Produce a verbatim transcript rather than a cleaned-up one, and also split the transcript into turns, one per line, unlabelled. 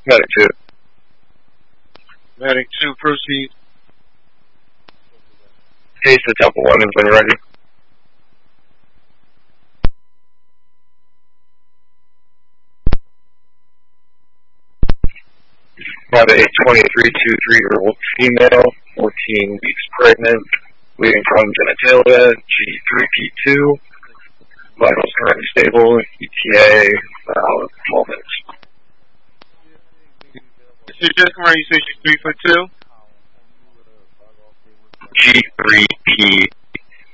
Medic two.
Medic two, proceed.
Haste to Temple one when you're ready. Have a twenty-three two three-year-old female, fourteen weeks pregnant, bleeding from genitalia, G three P two, vitals currently stable, E T A, about twelve minutes.
So just come around, you say she's three foot two?
G three P